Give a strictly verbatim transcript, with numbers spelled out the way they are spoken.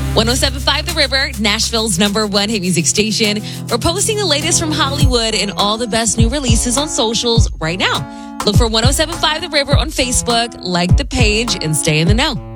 ten seventy-five The River, Nashville's number one hit music station. We're posting the latest from Hollywood and all the best new releases on socials right now. Look for ten seventy-five The River on Facebook, like the page, and stay in the know.